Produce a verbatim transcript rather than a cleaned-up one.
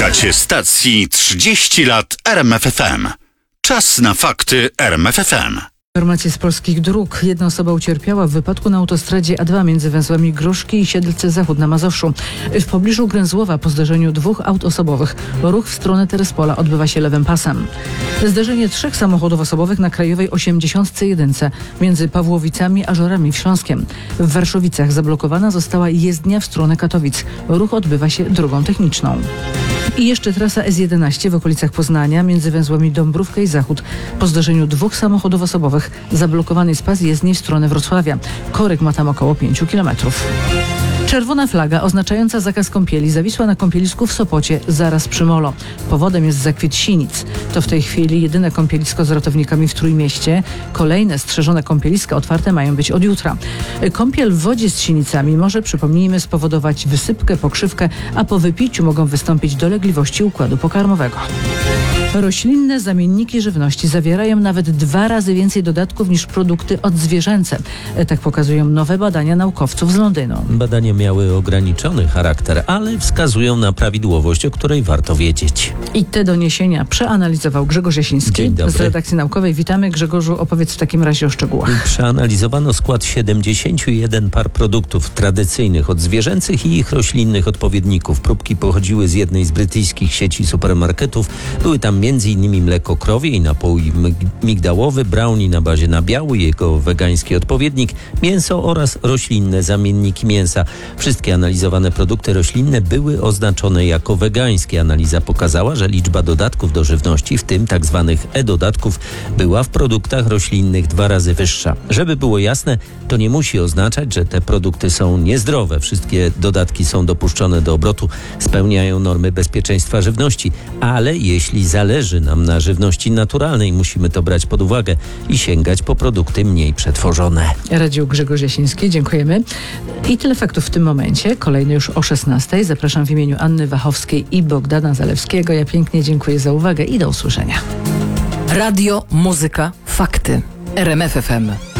Słuchacie stacji trzydzieści lat R M F F M. Czas na fakty R M F F M. Informacje z polskich dróg. Jedna osoba ucierpiała w wypadku na autostradzie A dwa między węzłami Gruszki i Siedlce Zachód na Mazowszu. W pobliżu Gręzłowa po zdarzeniu dwóch aut osobowych ruch w stronę Terespola odbywa się lewym pasem. Zdarzenie trzech samochodów osobowych na Krajowej osiemdziesiąt jeden między Pawłowicami a Żorami w Śląskiem. W Warszawicach zablokowana została jezdnia w stronę Katowic. Ruch odbywa się drogą techniczną. I jeszcze trasa S jedenaście w okolicach Poznania między węzłami Dąbrówka i Zachód. Po zdarzeniu dwóch samochodów osobowych zablokowany jest pas jezdni w stronę Wrocławia. Korek ma tam około pięciu kilometrów. Czerwona flaga oznaczająca zakaz kąpieli zawisła na kąpielisku w Sopocie, zaraz przy molo. Powodem jest zakwit sinic. To w tej chwili jedyne kąpielisko z ratownikami w Trójmieście. Kolejne strzeżone kąpieliska otwarte mają być od jutra. Kąpiel w wodzie z sinicami może, przypomnijmy, spowodować wysypkę, pokrzywkę, a po wypiciu mogą wystąpić dolegliwości układu pokarmowego. Roślinne zamienniki żywności zawierają nawet dwa razy więcej dodatków niż produkty odzwierzęce. Tak pokazują nowe badania naukowców z Londynu. Badania miały ograniczony charakter, ale wskazują na prawidłowość, o której warto wiedzieć. I te doniesienia przeanalizował Grzegorz Jasiński z redakcji naukowej. Witamy, Grzegorzu, opowiedz w takim razie o szczegółach. Przeanalizowano skład siedemdziesięciu jeden par produktów tradycyjnych od zwierzęcych i ich roślinnych odpowiedników. Próbki pochodziły z jednej z brytyjskich sieci supermarketów. Były tam między innymi mleko krowie i napój migdałowy, brownie na bazie nabiału i jego wegański odpowiednik, mięso oraz roślinne zamienniki mięsa. Wszystkie analizowane produkty roślinne były oznaczone jako wegańskie. Analiza pokazała, że liczba dodatków do żywności, w tym tak zwanych e-dodatków, była w produktach roślinnych dwa razy wyższa. Żeby było jasne, to nie musi oznaczać, że te produkty są niezdrowe. Wszystkie dodatki są dopuszczone do obrotu, spełniają normy bezpieczeństwa żywności, ale jeśli zależy nam na żywności naturalnej, musimy to brać pod uwagę i sięgać po produkty mniej przetworzone. Radził Grzegorz Jasiński, dziękujemy. I tyle faktów w tym momencie. Kolejny już o szesnastej. Zapraszam w imieniu Anny Wachowskiej i Bogdana Zalewskiego. Ja pięknie dziękuję za uwagę i do usłyszenia. Radio, muzyka, fakty. R M F F M.